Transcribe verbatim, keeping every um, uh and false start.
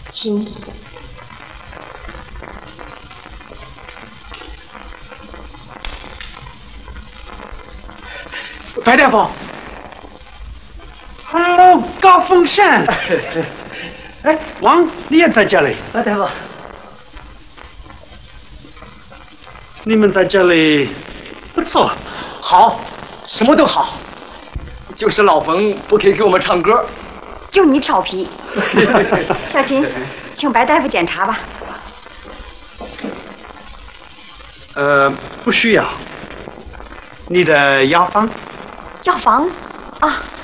请。 白大夫 ，Hello， 高凤山。哎，王，你也在这里？ 白大夫， 你们在这里不错， 好，什么都好，就是老冯不肯给我们唱歌。 就你调皮。小琴，请白大夫检查吧。 呃，不需要。你的药方？ 药房啊。